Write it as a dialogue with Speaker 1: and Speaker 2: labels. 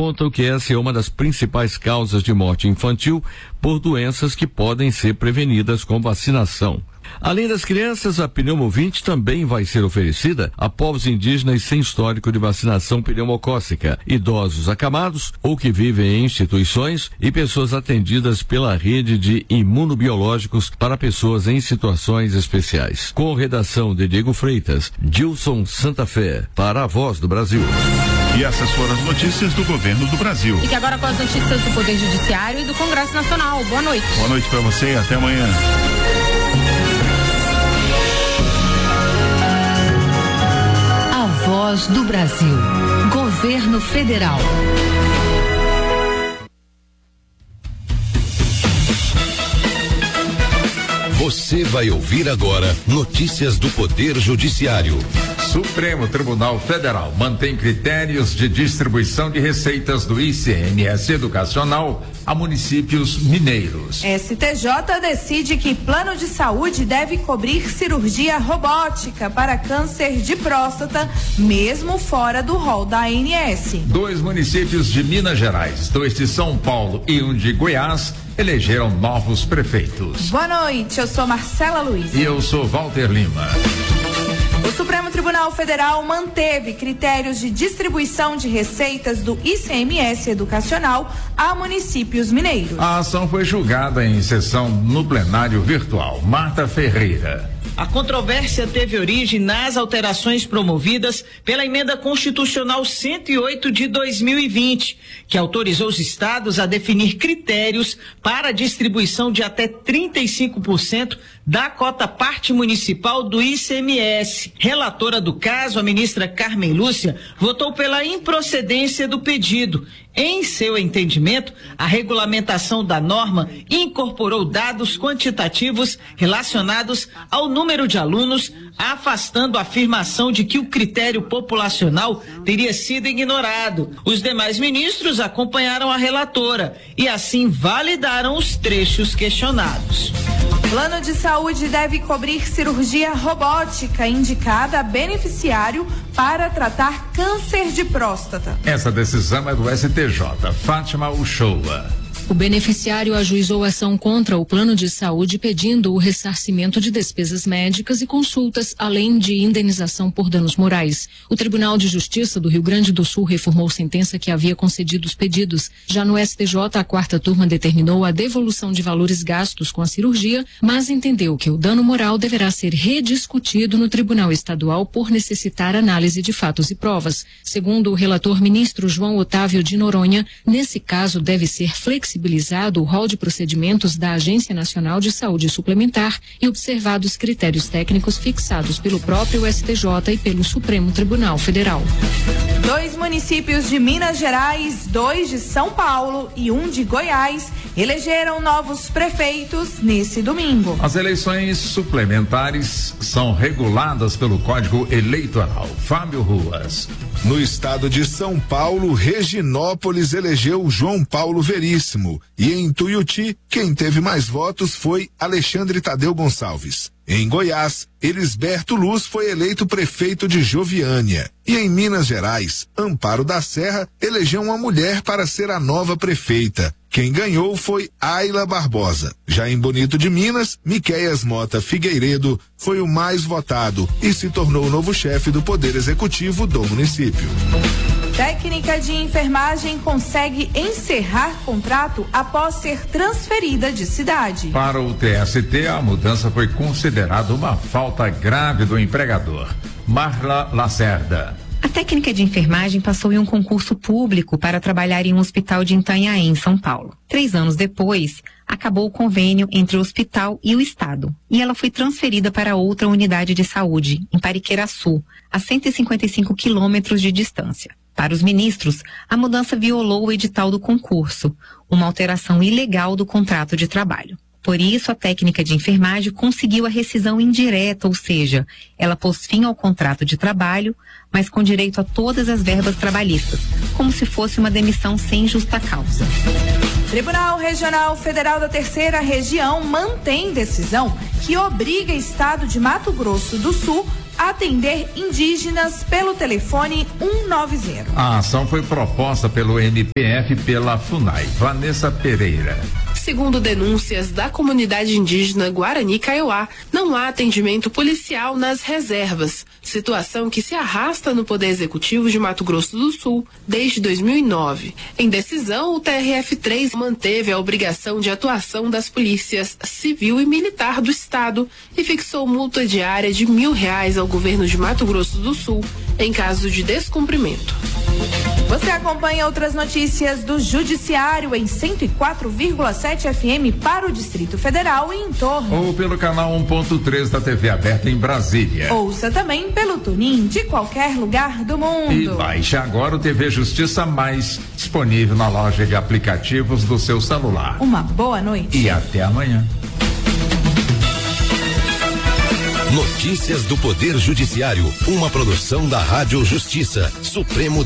Speaker 1: apontam que essa é uma das principais causas de morte infantil por doenças que podem ser prevenidas com vacinação. Além das crianças, a Pneumovinte também vai ser oferecida a povos indígenas sem histórico de vacinação pneumocócica, idosos acamados ou que vivem em instituições e pessoas atendidas pela rede de imunobiológicos para pessoas em situações especiais. Com redação de Diego Freitas, Gilson Santa Fé, para a Voz do Brasil.
Speaker 2: E essas foram as notícias do governo do Brasil.
Speaker 3: E que agora com as notícias do Poder Judiciário e do Congresso Nacional. Boa noite.
Speaker 2: Boa noite para você e até amanhã.
Speaker 4: A Voz do Brasil. Governo Federal.
Speaker 5: Você vai ouvir agora notícias do Poder Judiciário.
Speaker 6: Supremo Tribunal Federal mantém critérios de distribuição de receitas do ICMS educacional a municípios mineiros.
Speaker 7: STJ decide que plano de saúde deve cobrir cirurgia robótica para câncer de próstata, mesmo fora do rol da ANS.
Speaker 6: 2 municípios de Minas Gerais, 2 de São Paulo e 1 de Goiás elegeram novos prefeitos.
Speaker 7: Boa noite, eu sou Marcela Luiz.
Speaker 6: E eu sou Walter Lima.
Speaker 7: O Supremo Tribunal Federal manteve critérios de distribuição de receitas do ICMS educacional a municípios mineiros.
Speaker 6: A ação foi julgada em sessão no plenário virtual. Marta Ferreira.
Speaker 8: A controvérsia teve origem nas alterações promovidas pela Emenda Constitucional 108 de 2020, que autorizou os estados a definir critérios para a distribuição de até 35% da cota parte municipal do ICMS. Relatora do caso, a ministra Carmen Lúcia, votou pela improcedência do pedido. Em seu entendimento, a regulamentação da norma incorporou dados quantitativos relacionados ao número de alunos, afastando a afirmação de que o critério populacional teria sido ignorado. Os demais ministros acompanharam a relatora e assim validaram os trechos questionados.
Speaker 7: Plano de saúde deve cobrir cirurgia robótica indicada a beneficiário para tratar câncer de próstata.
Speaker 6: Essa decisão é do STJ. Fátima Uchoa.
Speaker 9: O beneficiário ajuizou ação contra o plano de saúde pedindo o ressarcimento de despesas médicas e consultas, além de indenização por danos morais. O Tribunal de Justiça do Rio Grande do Sul reformou sentença que havia concedido os pedidos. Já no STJ, a 4ª turma determinou a devolução de valores gastos com a cirurgia, mas entendeu que o dano moral deverá ser rediscutido no Tribunal Estadual por necessitar análise de fatos e provas. Segundo o relator ministro João Otávio de Noronha, nesse caso deve ser flexibilizado o rol de procedimentos da Agência Nacional de Saúde Suplementar e observados critérios técnicos fixados pelo próprio STJ e pelo Supremo Tribunal Federal.
Speaker 7: 2 municípios de Minas Gerais, 2 de São Paulo e 1 de Goiás elegeram novos prefeitos nesse domingo.
Speaker 6: As eleições suplementares são reguladas pelo Código Eleitoral. Fábio Ruas.
Speaker 10: No estado de São Paulo, Reginópolis elegeu João Paulo Veríssimo e em Tuiuti, quem teve mais votos foi Alexandre Tadeu Gonçalves. Em Goiás, Elisberto Luz foi eleito prefeito de Joviânia. E em Minas Gerais, Amparo da Serra elegeu uma mulher para ser a nova prefeita. Quem ganhou foi Ayla Barbosa. Já em Bonito de Minas, Miqueias Mota Figueiredo foi o mais votado e se tornou o novo chefe do Poder Executivo do município.
Speaker 7: Técnica de enfermagem consegue encerrar contrato após ser transferida de cidade.
Speaker 6: Para o TST, a mudança foi considerada uma falta grave do empregador. Marla Lacerda.
Speaker 11: A técnica de enfermagem passou em um concurso público para trabalhar em um hospital de Itanhaém, em São Paulo. 3 anos depois, acabou o convênio entre o hospital e o estado. E ela foi transferida para outra unidade de saúde, em Pariqueraçu, a 155 quilômetros de distância. Para os ministros, a mudança violou o edital do concurso, uma alteração ilegal do contrato de trabalho. Por isso, a técnica de enfermagem conseguiu a rescisão indireta, ou seja, ela pôs fim ao contrato de trabalho, mas com direito a todas as verbas trabalhistas, como se fosse uma demissão sem justa causa.
Speaker 7: Tribunal Regional Federal da 3ª Região mantém decisão que obriga o estado de Mato Grosso do Sul atender indígenas pelo telefone 190.
Speaker 6: A ação foi proposta pelo NPF e pela FUNAI. Vanessa Pereira.
Speaker 12: Segundo denúncias da comunidade indígena Guarani Kaiowá, não há atendimento policial nas reservas, situação que se arrasta no Poder Executivo de Mato Grosso do Sul desde 2009. Em decisão, o TRF3 manteve a obrigação de atuação das polícias civil e militar do estado e fixou multa diária de R$1.000 ao governo de Mato Grosso do Sul em caso de descumprimento.
Speaker 7: Você acompanha outras notícias do Judiciário em 104,7 FM para o Distrito Federal e em torno.
Speaker 6: Ou pelo canal 1.3 da TV aberta em Brasília.
Speaker 7: Ouça também pelo TuneIn de qualquer lugar do mundo.
Speaker 6: E baixe agora o TV Justiça Mais, disponível na loja de aplicativos do seu celular.
Speaker 7: Uma boa noite.
Speaker 6: E até amanhã.
Speaker 5: Notícias do Poder Judiciário, uma produção da Rádio Justiça, Supremo